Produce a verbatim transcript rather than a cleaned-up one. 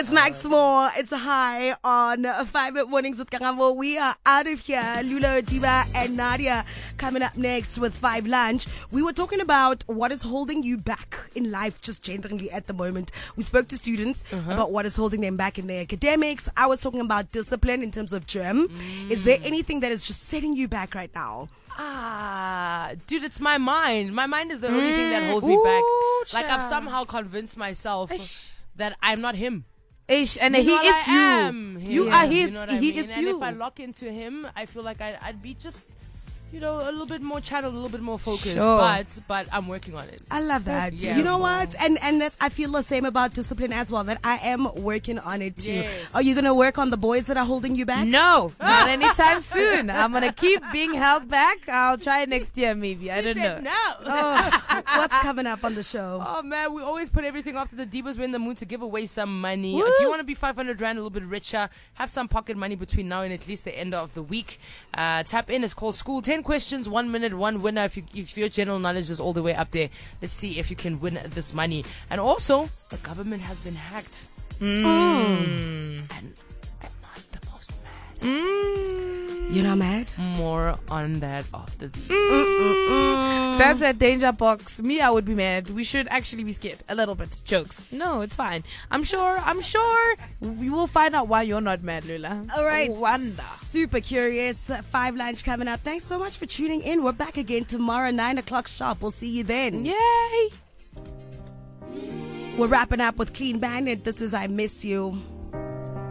It's Max Moore. It's a high on five Minute Mornings with Kangamo. We are out of here. Lula, Diva, and Nadia coming up next with Five Lunch. We were talking about what is holding you back in life, just generally at the moment. We spoke to students uh-huh. about what is holding them back in their academics. I was talking about discipline in terms of gym. Mm. Is there anything that is just setting you back right now? Ah, dude, it's my mind. My mind is the only mm. thing that holds me Ooh, back. Like, I've somehow convinced myself Ish. that I'm not him. Ish, and you he it's you. Am. You yeah. are he. You know He mean? it's and you. if I lock into him, I feel like I'd, I'd be just, you know, a little bit more channeled, a little bit more focused. Sure. But but I'm working on it. I love that. Yeah. You know what? And and that's, I feel the same about discipline as well, that I am working on it too. Yes. Are you going to work on the boys that are holding you back? No, not anytime soon. I'm going to keep being held back. I'll try next year maybe. I She don't said know. No. Oh, what's coming up on the show? Oh man, we always put everything after the divas. We're in the mood to give away some money. Woo. If you want to be five hundred rand, a little bit richer, have some pocket money between now and at least the end of the week. Uh, tap in. It's called School. ten questions, one minute, one winner. If you, if your general knowledge is all the way up there, let's see if you can win this money. And also, the government has been hacked. Mm. And I'm not the most mad. Mm. You're not mad? More on that after the. Mm-mm-mm. That's a danger box. Me, I would be mad. We should actually be scared a little bit. Jokes. No, it's fine. I'm sure. I'm sure we will find out why you're not mad, Lula. All right. I wonder. Super curious. Five Lunch coming up. Thanks so much for tuning in. We're back again tomorrow, nine o'clock sharp. We'll see you then. Yay. We're wrapping up with Clean Bandit. This is I Miss You.